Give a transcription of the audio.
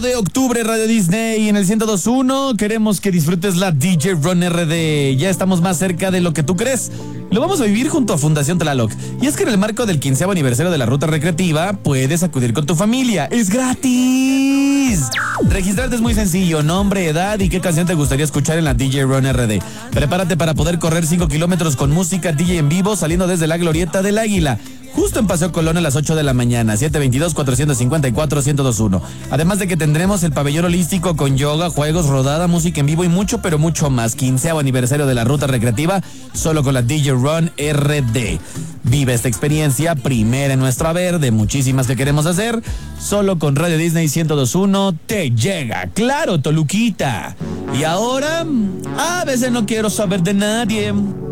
De octubre, Radio Disney en el 102.1. Queremos que disfrutes la DJ Run RD. Ya estamos más cerca de lo que tú crees. Lo vamos a vivir junto a Fundación Tlaloc. Y es que en el marco del 15º aniversario de la ruta recreativa, puedes acudir con tu familia. ¡Es gratis! Registrarte es muy sencillo. Nombre, edad y qué canción te gustaría escuchar en la DJ Run RD. Prepárate para poder correr 5 kilómetros con música DJ en vivo saliendo desde la Glorieta del Águila. Justo en Paseo Colón a las 8 de la mañana, 722-454-1021. Además de que tendremos el pabellón holístico con yoga, juegos, rodada, música en vivo y mucho, pero mucho más. 15º aniversario de la ruta recreativa, solo con la DJ Run RD. Vive esta experiencia, primera en nuestro haber, de muchísimas que queremos hacer. Solo con Radio Disney 102.1 te llega. ¡Claro, Toluquita! Y ahora, a veces no quiero saber de nadie.